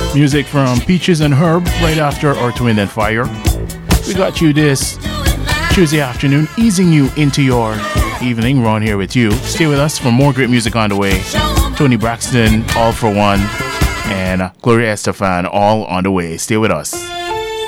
Music from Peaches and Herb right after Earth, Wind and Fire. We got you this Tuesday afternoon, easing you into your evening. Ron here with you. Stay with us for more great music on the way. Tony Braxton, All for One, and Gloria Estefan, all on the way. Stay with us.